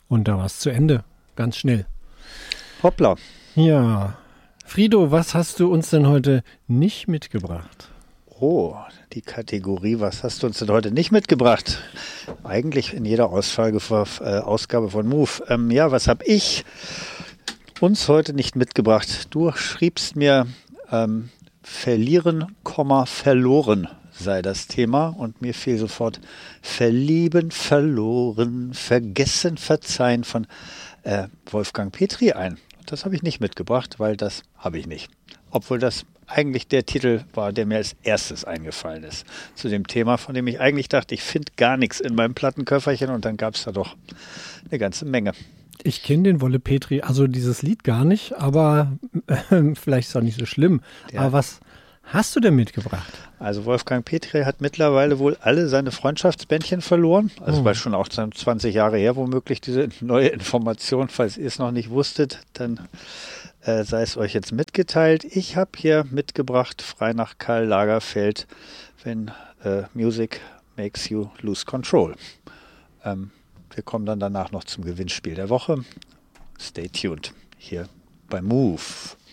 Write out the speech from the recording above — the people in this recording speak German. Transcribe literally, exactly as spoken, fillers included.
Und da war es zu Ende. Ganz schnell. Hoppla. Ja. Frido, was hast du uns denn heute nicht mitgebracht? Oh, die Kategorie, was hast du uns denn heute nicht mitgebracht? Eigentlich in jeder Ausfolge, äh, Ausgabe von Move. Ähm, ja, was habe ich uns heute nicht mitgebracht? Du schriebst mir, ähm, verlieren, verloren sei das Thema. Und mir fiel sofort verlieben, verloren, vergessen, verzeihen von äh, Wolfgang Petri ein. Das habe ich nicht mitgebracht, weil das habe ich nicht. Obwohl das eigentlich der Titel war, der mir als erstes eingefallen ist. Zu dem Thema, von dem ich eigentlich dachte, ich finde gar nichts in meinem Plattenköfferchen und dann gab es da doch eine ganze Menge. Ich kenne den Wolle Petri, also dieses Lied gar nicht, aber äh, vielleicht ist es auch nicht so schlimm. Ja. Aber was hast du denn mitgebracht? Also Wolfgang Petri hat mittlerweile wohl alle seine Freundschaftsbändchen verloren. Also oh. Weil schon auch zwanzig Jahre her womöglich diese neue Information, falls ihr es noch nicht wusstet, dann äh, sei es euch jetzt mitgeteilt. Ich habe hier mitgebracht, frei nach Karl Lagerfeld, wenn äh, Music makes you lose control. Ähm, wir kommen dann danach noch zum Gewinnspiel der Woche. Stay tuned hier bei Move.